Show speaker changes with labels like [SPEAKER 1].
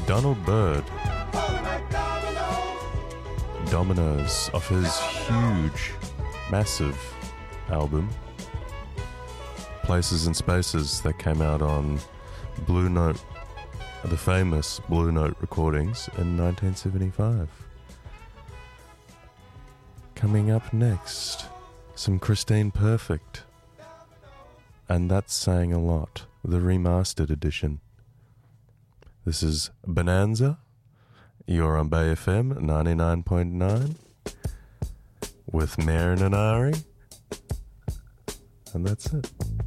[SPEAKER 1] Donald Byrd. Dominoes off his huge, massive album Places and Spaces that came out on Blue Note, the famous Blue Note recordings in 1975. Coming up next, some Christine Perfect, and that's saying a lot, the remastered edition. This is Bonanza. You're on Bay FM 99.9 with Maren and Ari, and that's it.